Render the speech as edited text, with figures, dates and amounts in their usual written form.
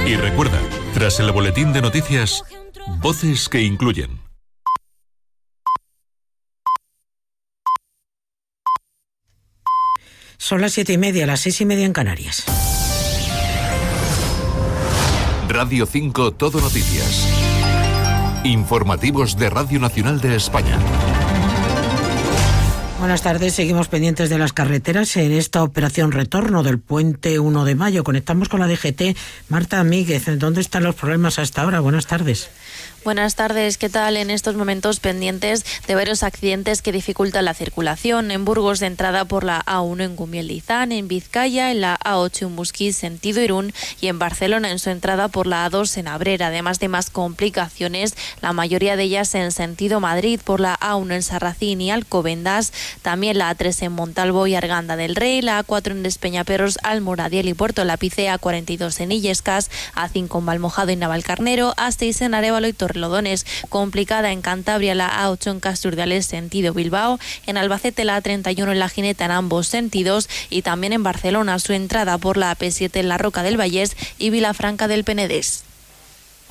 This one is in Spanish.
Y recuerda, tras el boletín de noticias, voces que incluyen. Son las 7:30, las 6:30 en Canarias. Radio 5 Todo Noticias. Informativos de Radio Nacional de España. Buenas tardes, seguimos pendientes de las carreteras en esta operación retorno del puente 1 de mayo. Conectamos con la DGT. Marta Míguez, ¿dónde están los problemas hasta ahora? Buenas tardes. Buenas tardes, ¿qué tal? En estos momentos pendientes de varios accidentes que dificultan la circulación. En Burgos, de entrada por la A1 en Gumiel-Izán, en Vizcaya, en la A8 en Busquís, sentido Irún, y en Barcelona en su entrada por la A2 en Abrera. Además de más complicaciones, la mayoría de ellas en sentido Madrid por la A1 en Sarracín y Alcobendas, también la A3 en Montalvo y Arganda del Rey, la A4 en Despeñaperros, Almoradiel y Puerto Lápice, A42 en Illescas, A5 en Valmojado y Navalcarnero, A6 en Arévalo y Torrelodones. Complicada en Cantabria la A8 en Casturdiales sentido Bilbao, en Albacete la A31 en La Gineta en ambos sentidos, y también en Barcelona su entrada por la AP7 en la Roca del Vallés y Vilafranca del Penedés.